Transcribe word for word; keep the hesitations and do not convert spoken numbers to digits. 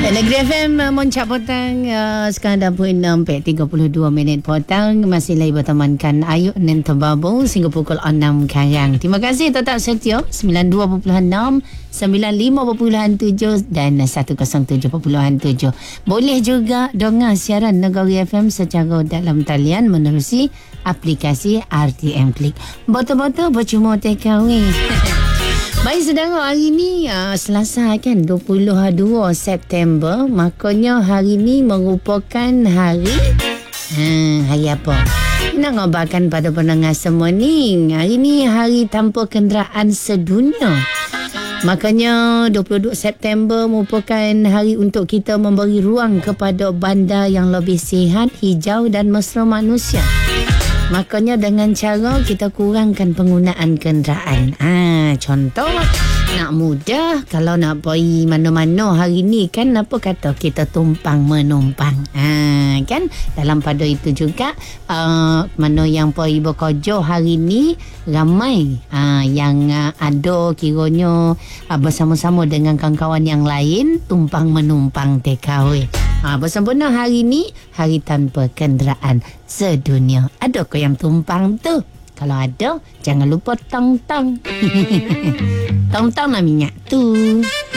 Negeri F M Moncak Petang uh, sekarang dah pukul enam tiga puluh dua minit petang. Masih lagi bertemankan Ayu dan Tebabu sehingga pukul enam karang. Terima kasih tetap setia sembilan puluh dua perpuluhan enam, sembilan puluh lima perpuluhan tujuh dan seratus tujuh perpuluhan tujuh. Boleh juga dengar siaran Negeri F M secara dalam talian menerusi aplikasi R T M Klik. Betul-betul percuma take away. Baik saudara, hari ni uh, Selasa kan dua puluh dua September. Makanya hari ni merupakan hari hmm, hari apa? Nak ngabarkan pada pendengar semua ni, hari ni hari tanpa kenderaan sedunia. Makanya dua puluh dua September merupakan hari untuk kita memberi ruang kepada bandar yang lebih sihat, hijau dan mesra manusia. Makanya dengan cara kita kurangkan penggunaan kenderaan. Ah, contoh nak mudah kalau nak pergi mana-mana hari ni kan, apa kata kita tumpang menumpang. Ah, kan dalam pada itu juga uh, mana yang pergi bekerja hari ni ramai uh, yang uh, ada kiranya uh, bersama-sama dengan kawan-kawan yang lain tumpang menumpang take away. Ha, bersempena hari ni hari tanpa kenderaan sedunia. Adakah yang tumpang tu? Kalau ada, jangan lupa tong-tong. Tong-tong lah minyak tu.